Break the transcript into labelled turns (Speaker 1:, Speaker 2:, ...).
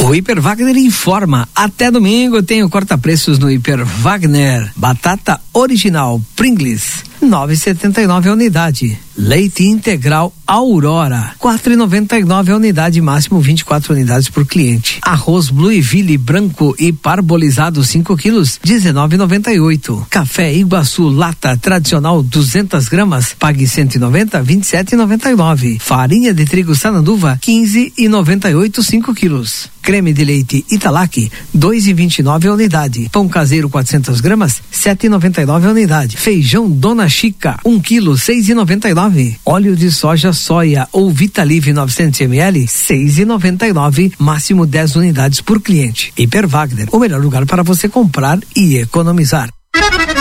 Speaker 1: O Hiper Wagner informa, até domingo tem o corta-preços no Hiper Wagner. Batata original Pringles, 9,79 a unidade. Leite integral Aurora, 4,99 a unidade, máximo 24 unidades por cliente. Arroz Blueville branco e parbolizado 5 quilos, 19,98. Café Iguaçu lata tradicional 200 gramas, pague 190, 27,99. Farinha de trigo Sananduva, 15,98 5 quilos. Creme de leite Italac, 2,29 a unidade. Pão caseiro 400 gramas, 7,99 a unidade. Feijão Dona Chica, 1 quilo, 6,99. Óleo de soja soia ou Vitalive 900 ml, 6,99, máximo 10 unidades por cliente. Hiper Wagner, o melhor lugar para você comprar e economizar.